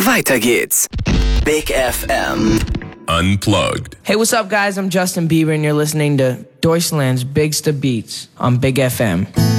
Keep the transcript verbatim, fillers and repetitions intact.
Weiter geht's. Big F M. Unplugged. Hey, what's up, guys? I'm Justin Bieber, and you're listening to Deutschland's Bigsta Beats on Big F M.